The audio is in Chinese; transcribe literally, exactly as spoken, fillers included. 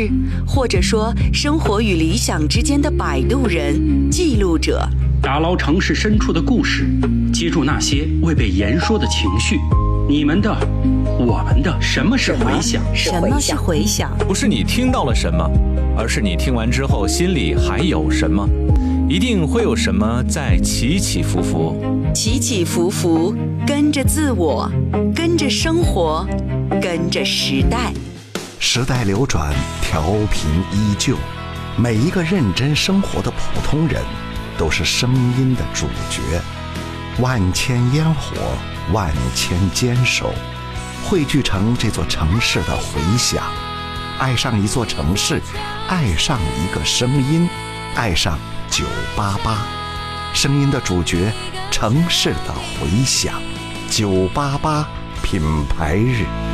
事，或者说生活与理想之间的摆渡人、记录者， 打捞城市深处的故事，接住那些未被言说的情绪。你们的，我们的，什么是回响？ 什么是回响？ 不是你听到了什么，而是你听完之后心里还有什么。一定会有什么在起起伏伏， 起起伏伏，跟着自我，跟着生活，跟着时代。 时代流转，调频依旧。每一个认真生活的普通人，都是声音的主角。万千烟火，万千坚守，汇聚成这座城市的回响。爱上一座城市，爱上一个声音，爱上九八八，声音的主角，城市的回响。九八八品牌日。